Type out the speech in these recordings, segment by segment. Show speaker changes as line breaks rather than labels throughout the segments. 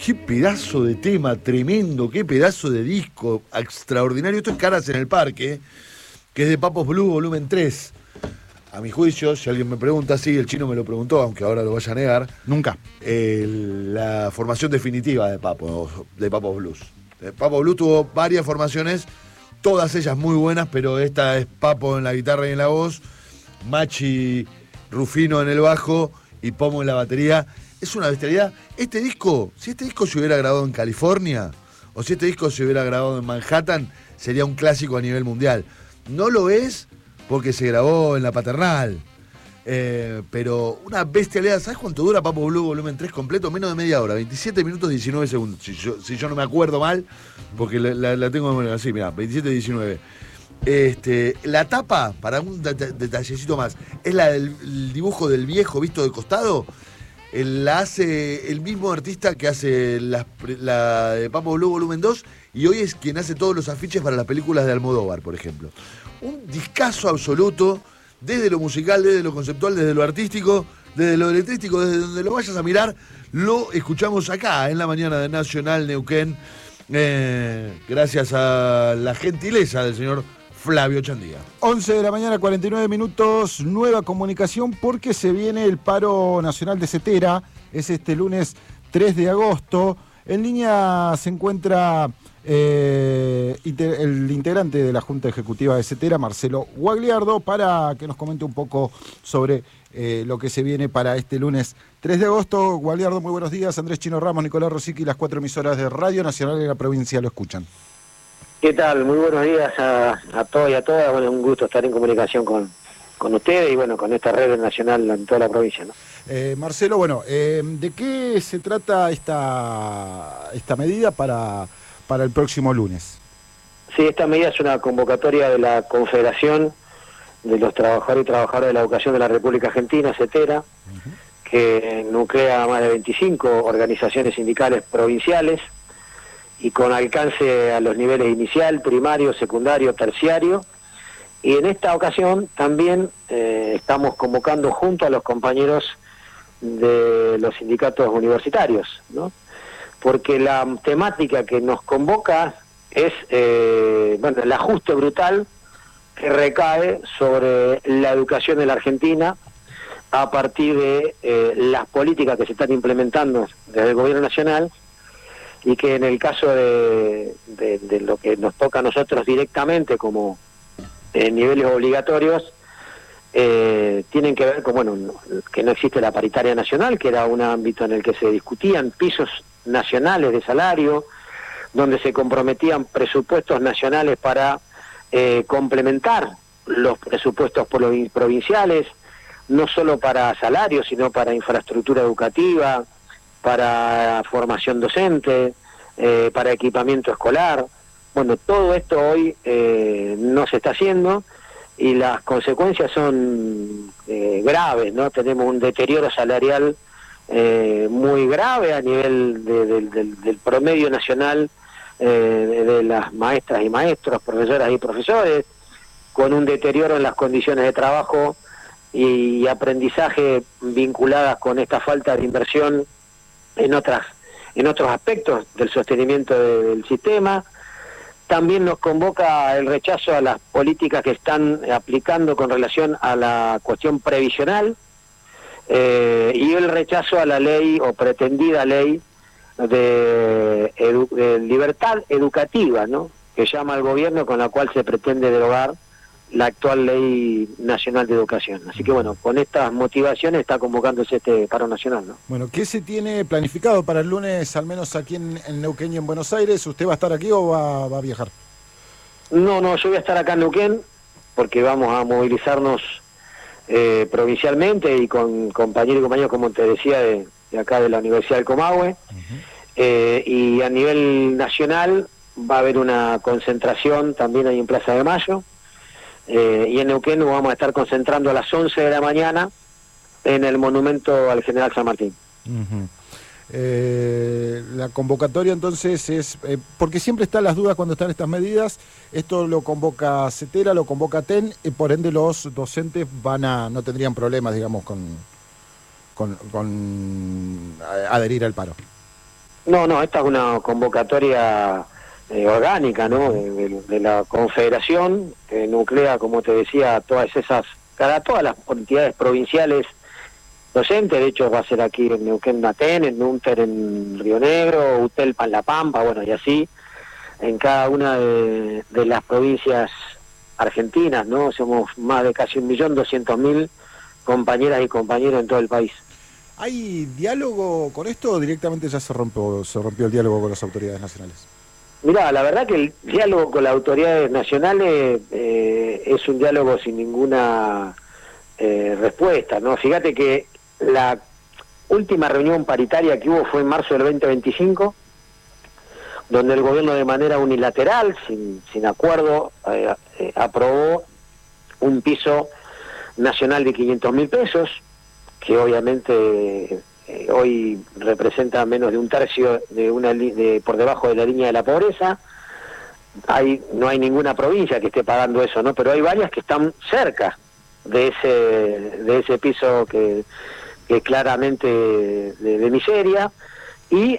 Qué pedazo de tema tremendo, qué pedazo de disco extraordinario. Esto es Caras en el Parque, que es de Papos Blue, volumen 3. A mi juicio, si alguien me pregunta, sí, el chino me lo preguntó, aunque ahora lo vaya a negar.
Nunca.
La formación definitiva de Papos Blues. Papos Blues tuvo varias formaciones, todas ellas muy buenas, pero esta es Papo en la guitarra y en la voz, Machi Rufino en el bajo y Pomo en la batería. Es una bestialidad. Este disco, si este disco se hubiera grabado en California, o si este disco se hubiera grabado en Manhattan, sería un clásico a nivel mundial. No lo es porque se grabó en la Paternal. Pero una bestialidad. ¿Sabes cuánto dura Papo Blue volumen 3 completo? Menos de media hora, 27 minutos 19 segundos. Si yo no me acuerdo mal, porque la tengo así, mirá, 27-19. La tapa, para un detallecito más, es la del dibujo del viejo visto de costado. La hace el mismo artista que hace la de Papo Blue volumen 2 y hoy es quien hace todos los afiches para las películas de Almodóvar, por ejemplo. Un discazo absoluto, desde lo musical, desde lo conceptual, desde lo artístico, desde lo electrístico, desde donde lo vayas a mirar, lo escuchamos acá en la mañana de Nacional Neuquén, gracias a la gentileza del señor Flavio Chandía.
11 de la mañana, 49 minutos, nueva comunicación porque se viene el paro nacional de Cetera, es este lunes 3 de agosto. En línea se encuentra el integrante de la Junta Ejecutiva de Cetera, Marcelo Guagliardo, para que nos comente un poco sobre lo que se viene para este lunes 3 de agosto. Guagliardo, muy buenos días. Andrés Chino Ramos, Nicolás Rosicky, las 4 emisoras de Radio Nacional en la provincia lo escuchan.
¿Qué tal? Muy buenos días a todos y a todas. Bueno, un gusto estar en comunicación con ustedes y bueno, con esta red nacional en toda la provincia, ¿no?
Marcelo, bueno, ¿de qué se trata esta medida para el próximo lunes?
Sí, esta medida es una convocatoria de la Confederación de los Trabajadores y Trabajadoras de la Educación de la República Argentina, CETERA, que nuclea a más de 25 organizaciones sindicales provinciales y con alcance a los niveles inicial, primario, secundario, terciario. Y en esta ocasión también estamos convocando junto a los compañeros de los sindicatos universitarios, ¿no? Porque la temática que nos convoca es el ajuste brutal que recae sobre la educación de la Argentina a partir de las políticas que se están implementando desde el gobierno nacional y que en el caso de lo que nos toca a nosotros directamente como niveles obligatorios, tienen que ver con, bueno, que no existe la paritaria nacional, que era un ámbito en el que se discutían pisos nacionales de salario, donde se comprometían presupuestos nacionales para complementar los presupuestos provinciales, no solo para salarios, sino para infraestructura educativa, para formación docente, para equipamiento escolar. Bueno, todo esto hoy no se está haciendo y las consecuencias son graves, ¿no? Tenemos un deterioro salarial muy grave a nivel del promedio nacional de las maestras y maestros, profesoras y profesores, con un deterioro en las condiciones de trabajo y aprendizaje vinculadas con esta falta de inversión en otros aspectos del sostenimiento del sistema. También nos convoca el rechazo a las políticas que están aplicando con relación a la cuestión previsional y el rechazo a la ley o pretendida ley de libertad educativa, ¿no?, que llama al gobierno, con la cual se pretende derogar la actual Ley Nacional de Educación. Así que bueno, con estas motivaciones está convocándose este paro nacional, ¿no?
Bueno, ¿qué se tiene planificado para el lunes, al menos aquí en Neuquén y en Buenos Aires? ¿Usted va a estar aquí o va a viajar?
No, yo voy a estar acá en Neuquén, porque vamos a movilizarnos provincialmente y con compañeros y compañeros, como te decía, de acá de la Universidad del Comahue. Y a nivel nacional va a haber una concentración también ahí en Plaza de Mayo. Y en Neuquén nos vamos a estar concentrando a las 11 de la mañana en el monumento al General San Martín.
La convocatoria entonces es, porque siempre están las dudas cuando están estas medidas, esto lo convoca CETERA, lo convoca TEN, y por ende los docentes no tendrían problemas, digamos, con adherir al paro.
No, esta es una convocatoria orgánica, ¿no? De la Confederación, que nuclea, como te decía, todas las entidades provinciales docentes. De hecho va a ser aquí en Neuquén, Aten, en Núnter, en Río Negro, Utelpa en La Pampa, bueno, y así en cada una de las provincias argentinas, ¿no? Somos más de casi 1.200.000 compañeras y compañeros en todo el país.
¿Hay diálogo con esto o directamente ya se rompió el diálogo con las autoridades nacionales?
Mirá, la verdad que el diálogo con las autoridades nacionales es un diálogo sin ninguna respuesta, ¿no? Fíjate que la última reunión paritaria que hubo fue en marzo del 2025, donde el gobierno de manera unilateral, sin acuerdo, aprobó un piso nacional de 500.000 pesos, que obviamente hoy representa menos de un tercio por debajo de la línea de la pobreza. No hay ninguna provincia que esté pagando eso, ¿no? Pero hay varias que están cerca de ese piso que claramente de miseria. Y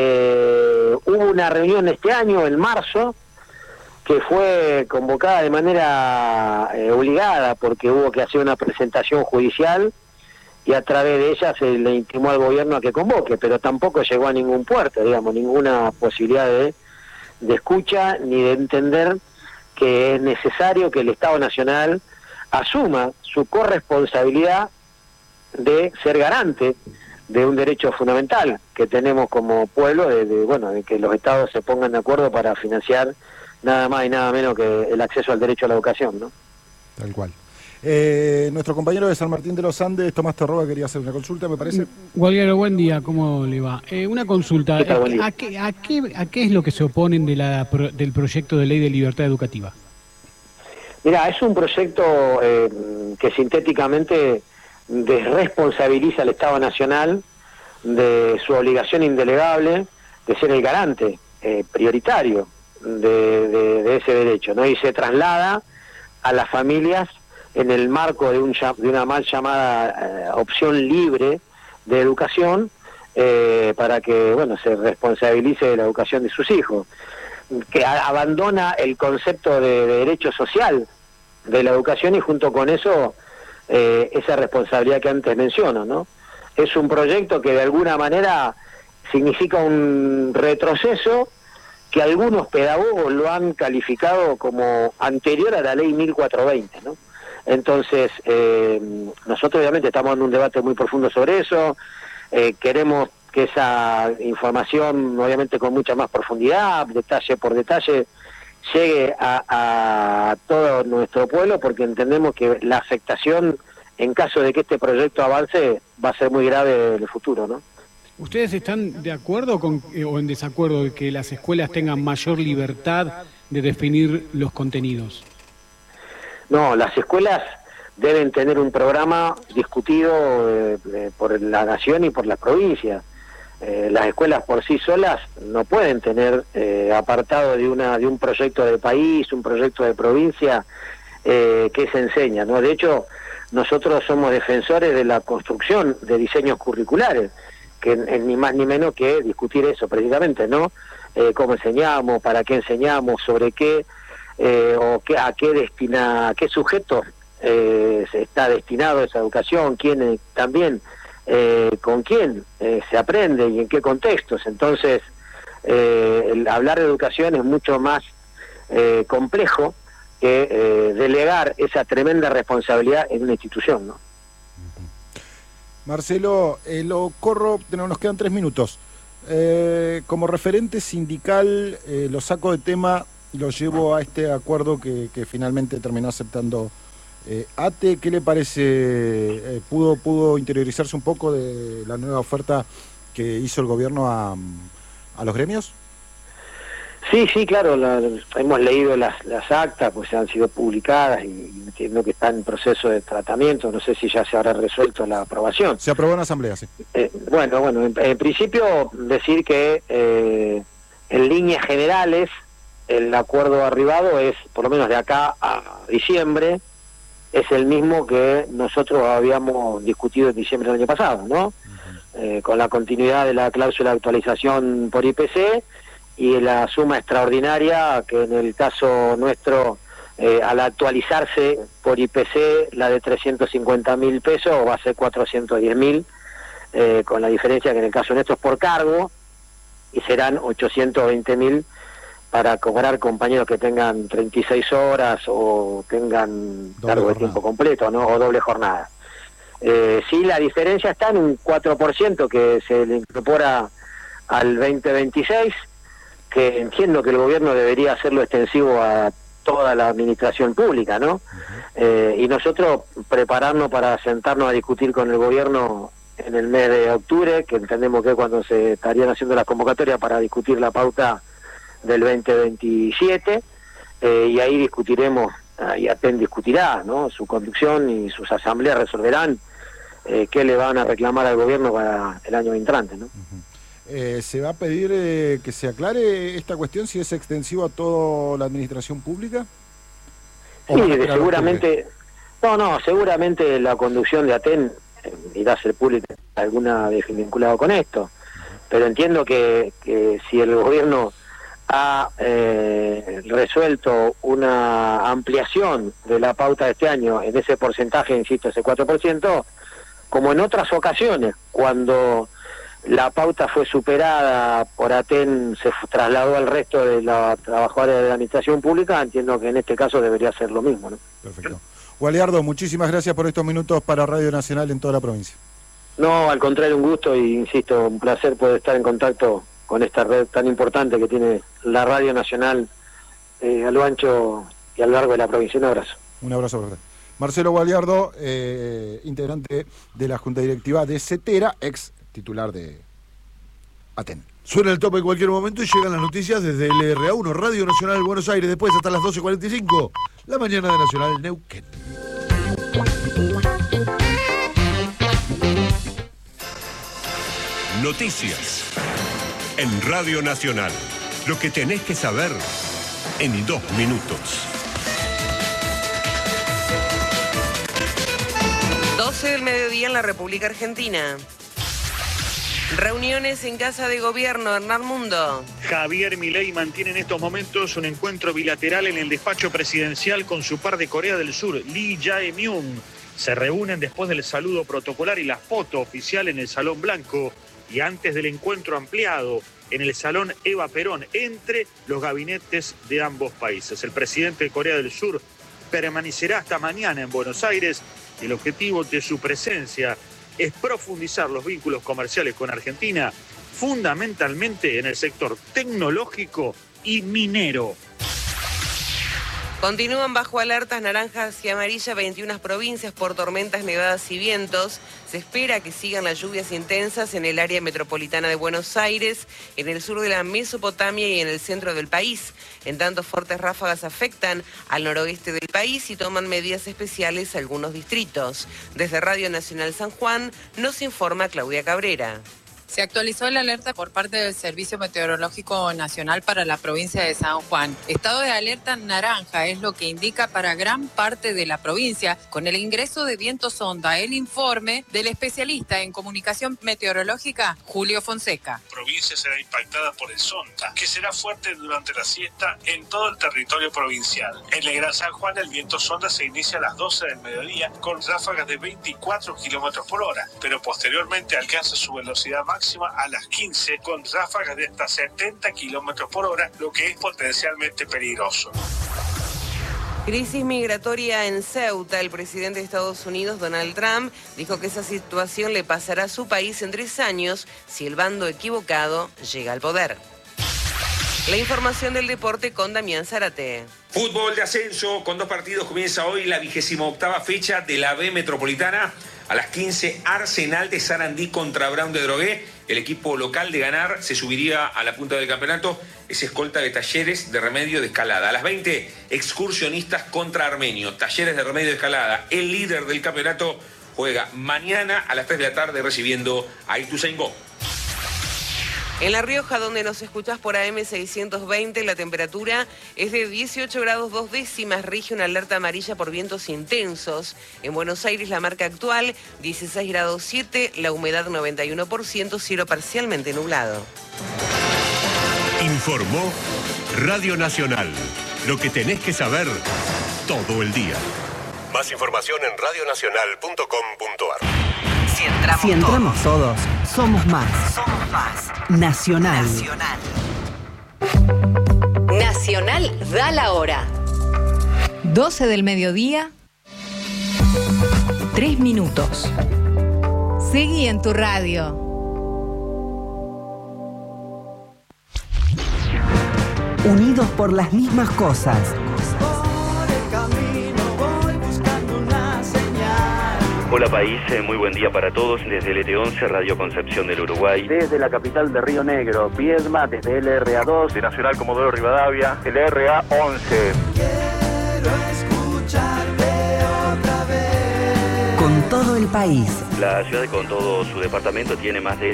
hubo una reunión este año, en marzo, que fue convocada de manera obligada, porque hubo que hacer una presentación judicial y a través de ella se le intimó al gobierno a que convoque, pero tampoco llegó a ningún puerto, digamos, ninguna posibilidad de escucha ni de entender que es necesario que el Estado Nacional asuma su corresponsabilidad de ser garante de un derecho fundamental que tenemos como pueblo, de que los estados se pongan de acuerdo para financiar nada más y nada menos que el acceso al derecho a la educación, ¿no?
Tal cual. Nuestro compañero de San Martín de los Andes, Tomás Torroba, quería hacer una consulta, me parece.
Gualguero, buen día, ¿cómo le va? Una consulta, ¿a qué es lo que se oponen del proyecto de ley de libertad educativa?
Mira, es un proyecto que sintéticamente desresponsabiliza al Estado Nacional de su obligación indelegable de ser el garante prioritario de ese derecho, ¿no? Y se traslada a las familias en el marco de una mal llamada opción libre de educación para que, se responsabilice de la educación de sus hijos, que abandona el concepto de derecho social de la educación y junto con eso esa responsabilidad que antes menciono, ¿no? Es un proyecto que de alguna manera significa un retroceso que algunos pedagogos lo han calificado como anterior a la ley 1420, ¿no? Entonces, nosotros obviamente estamos en un debate muy profundo sobre eso, queremos que esa información, obviamente con mucha más profundidad, detalle por detalle, llegue a todo nuestro pueblo, porque entendemos que la afectación, en caso de que este proyecto avance, va a ser muy grave en el futuro, ¿no?
¿Ustedes están de acuerdo o en desacuerdo de que las escuelas tengan mayor libertad de definir los contenidos?
No, las escuelas deben tener un programa discutido por la nación y por las provincias. Las escuelas por sí solas no pueden tener apartado de un proyecto de país, un proyecto de provincia que se enseña, ¿no? De hecho, nosotros somos defensores de la construcción de diseños curriculares, que es ni más ni menos que discutir eso precisamente, ¿no? Cómo enseñamos, para qué enseñamos, sobre qué a qué sujeto está destinado esa educación, quién también, con quién se aprende y en qué contextos. Entonces, hablar de educación es mucho más complejo que delegar esa tremenda responsabilidad en una institución, ¿no?
Marcelo, lo corro, nos quedan 3 minutos. Como referente sindical, lo saco de tema, lo llevo a este acuerdo que finalmente terminó aceptando ATE. ¿Qué le parece? ¿Pudo interiorizarse un poco de la nueva oferta que hizo el gobierno a los gremios?
Sí, claro, hemos leído las actas, pues han sido publicadas y entiendo que está en proceso de tratamiento, no sé si ya se habrá resuelto la aprobación.
Se aprobó en asamblea, sí.
Bueno, en principio decir que en líneas generales el acuerdo arribado es, por lo menos de acá a diciembre, es el mismo que nosotros habíamos discutido en diciembre del año pasado, ¿no? con la continuidad de la cláusula de actualización por IPC y la suma extraordinaria que en el caso nuestro, al actualizarse por IPC, la de 350.000 pesos va a ser 410.000, con la diferencia que en el caso nuestro es por cargo y serán 820.000 para cobrar compañeros que tengan 36 horas o tengan cargo de tiempo completo, ¿no? O doble jornada. Sí, la diferencia está en un 4% que se le incorpora al 2026, que entiendo que el gobierno debería hacerlo extensivo a toda la administración pública, ¿no? Y nosotros prepararnos para sentarnos a discutir con el gobierno en el mes de octubre, que entendemos que es cuando se estarían haciendo las convocatorias para discutir la pauta del 2027, y ahí discutiremos, y ATEN discutirá, ¿no? Su conducción y sus asambleas resolverán qué le van a reclamar al gobierno para el año entrante, ¿no?
¿Se va a pedir que se aclare esta cuestión si es extensivo a toda la administración pública?
Sí, seguramente, seguramente la conducción de ATEN irá a ser pública alguna vez vinculado con esto, pero entiendo que si el gobierno ha resuelto una ampliación de la pauta de este año en ese porcentaje, insisto, ese 4%, como en otras ocasiones, cuando la pauta fue superada por ATEN, se trasladó al resto de los trabajadores de la administración pública, entiendo que en este caso debería ser lo mismo, ¿no?
Perfecto. Gualiardo, muchísimas gracias por estos minutos para Radio Nacional en toda la provincia.
No, al contrario, un gusto y, insisto, un placer poder estar en contacto con esta red tan importante que tiene la Radio Nacional a lo ancho y a lo largo de la provincia. Un abrazo.
Un abrazo para usted. Marcelo Gualiardo, integrante de la Junta Directiva de CETERA, ex titular de ATEN.
Suena el tope en cualquier momento y llegan las noticias desde el LRA1, Radio Nacional de Buenos Aires, después hasta las 12:45, la mañana de Nacional Neuquén.
Noticias en Radio Nacional. Lo que tenés que saber en 2 minutos.
12 del mediodía en la República Argentina. Reuniones en Casa de Gobierno, Hernán Mundo.
Javier Milei mantiene en estos momentos un encuentro bilateral en el despacho presidencial con su par de Corea del Sur, Lee Jae-myung. Se reúnen después del saludo protocolar y la foto oficial en el Salón Blanco y antes del encuentro ampliado en el Salón Eva Perón entre los gabinetes de ambos países. El presidente de Corea del Sur permanecerá hasta mañana en Buenos Aires y el objetivo de su presencia es profundizar los vínculos comerciales con Argentina, fundamentalmente en el sector tecnológico y minero.
Continúan bajo alertas naranjas y amarillas 21 provincias por tormentas, nevadas y vientos. Se espera que sigan las lluvias intensas en el área metropolitana de Buenos Aires, en el sur de la Mesopotamia y en el centro del país. En tanto, fuertes ráfagas afectan al noroeste del país y toman medidas especiales algunos distritos. Desde Radio Nacional San Juan nos informa Claudia Cabrera.
Se actualizó la alerta por parte del Servicio Meteorológico Nacional para la provincia de San Juan. Estado de alerta naranja es lo que indica para gran parte de la provincia, con el ingreso de vientos onda. El informe del especialista en comunicación meteorológica, Julio Fonseca.
La provincia será impactada por el sonda, que será fuerte durante la siesta en todo el territorio provincial. En el Gran San Juan, el viento sonda se inicia a las 12 del mediodía con ráfagas de 24 kilómetros por hora, pero posteriormente alcanza su velocidad máxima a las 15 con ráfagas de hasta 70 kilómetros por hora, lo que es potencialmente peligroso.
Crisis migratoria en Ceuta. El presidente de Estados Unidos, Donald Trump, dijo que esa situación le pasará a su país en 3 años si el bando equivocado llega al poder. La información del deporte con Damián Zárate.
Fútbol de ascenso, con 2 partidos comienza hoy la 28ª fecha de la B Metropolitana. A las 15, Arsenal de Sarandí contra Brown de Drogué. El equipo local de ganar se subiría a la punta del campeonato. Es escolta de Talleres de Remedio de Escalada. A las 20, Excursionistas contra Armenio. Talleres de Remedio de Escalada, el líder del campeonato, juega mañana a las 3 de la tarde recibiendo a Ituzaingó.
En La Rioja, donde nos escuchás por AM 620, la temperatura es de 18 grados 2 décimas, rige una alerta amarilla por vientos intensos. En Buenos Aires, la marca actual, 16 grados 7, la humedad 91%, cielo parcialmente nublado.
Informó Radio Nacional. Lo que tenés que saber todo el día. Más información en radionacional.com.ar.
Si entramos todos, somos más. Nacional.
Nacional da la hora. 12 del mediodía, 3 minutos. Seguí en tu radio.
Unidos por las mismas cosas.
Hola país, muy buen día para todos desde el ET11, Radio Concepción del Uruguay.
Desde la capital de Río Negro, Viedma, desde LRA2,
De Nacional Comodoro Rivadavia, LRA11.
Quiero escucharte otra vez. Con todo el país.
La ciudad con todo su departamento tiene más de